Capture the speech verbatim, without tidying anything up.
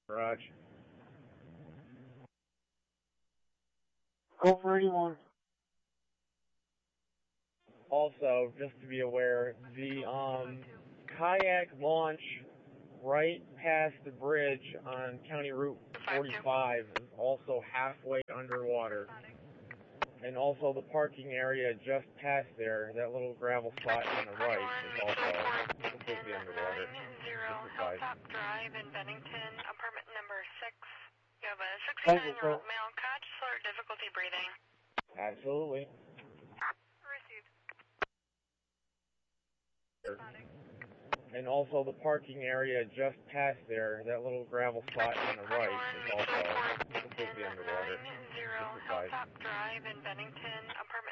Garage. Go for anyone. Also, just to be aware, the um, kayak launch right past the bridge on County Route forty-five is also halfway underwater. And also the parking area just past there, that little gravel spot on the right, is also completely underwater. Hilltop Drive in Bennington, apartment number six. You have a sixty-nine-year-old male conscious or difficulty breathing. Absolutely. Received. And also the parking area just past there, that little gravel spot on the right, is also completely underwater. Hilltop Drive in Bennington,